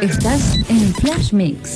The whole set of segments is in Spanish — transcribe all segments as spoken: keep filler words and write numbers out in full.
Estás en Flash Mix.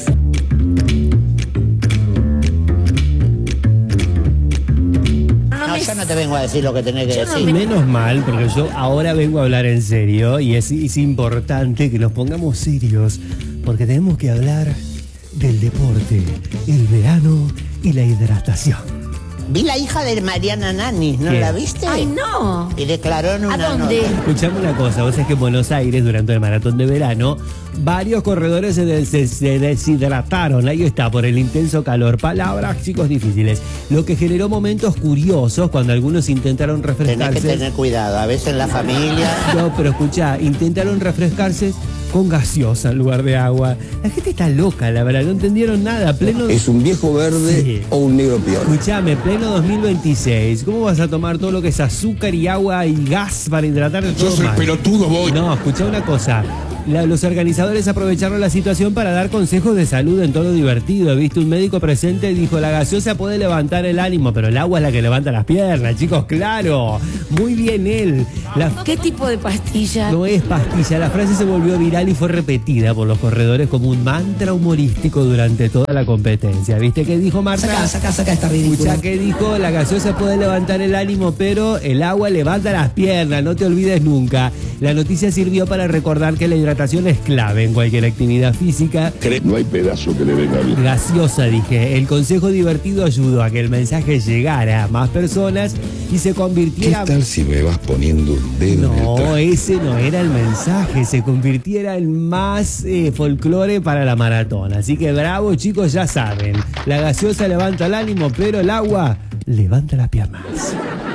No, yo no te vengo a decir lo que tenés que Yo decir. no me... Menos mal, porque yo ahora vengo a hablar en serio y es, es importante que nos pongamos serios, porque tenemos que hablar del deporte, el verano y la hidratación. Vi la hija de Mariana Nani, ¿no ¿Qué? la viste? Ay, no. Y declaró en una ¿A dónde? nota. Escuchame una cosa, vos sabés que en Buenos Aires, durante el maratón de verano, varios corredores se, des se deshidrataron. Ahí está, por el intenso calor. Palabras, chicos, difíciles. Lo que generó momentos curiosos cuando algunos intentaron refrescarse. Tenés que tener cuidado, a veces la familia... No, pero escuchá, intentaron refrescarse con gaseosa en lugar de agua. La gente está loca, la verdad, no entendieron nada. Pleno... ¿Es un viejo verde sí. o un negro piola? Escuchame, pleno dos mil veintiséis. ¿Cómo vas a tomar todo lo que es azúcar y agua y gas para hidratarte todo? Sos el pelotudo, voy. No, escuchá una cosa. La, los organizadores aprovecharon la situación para dar consejos de salud en tono divertido. Viste, un médico presente dijo, la gaseosa puede levantar el ánimo, pero el agua es la que levanta las piernas, chicos, claro. Muy bien él. La... ¿Qué tipo de pastilla? No es pastilla, la frase se volvió viral y fue repetida por los corredores como un mantra humorístico durante toda la competencia. ¿Viste qué dijo Marta? Saca, saca, saca esta ridícula. Escuchá que dijo, la gaseosa puede levantar el ánimo, pero el agua levanta las piernas, no te olvides nunca. La noticia sirvió para recordar que la hidratación es clave en cualquier actividad física. No hay pedazo que le venga bien. Gaseosa, dije. El consejo divertido ayudó a que el mensaje llegara a más personas y se convirtiera... ¿Qué tal si me vas poniendo un dedo en el No, traje? ese no era el mensaje, se convirtiera en más eh, folclore para la maratón. Así que bravo, chicos, ya saben. La gaseosa levanta el ánimo, pero el agua levanta las piernas.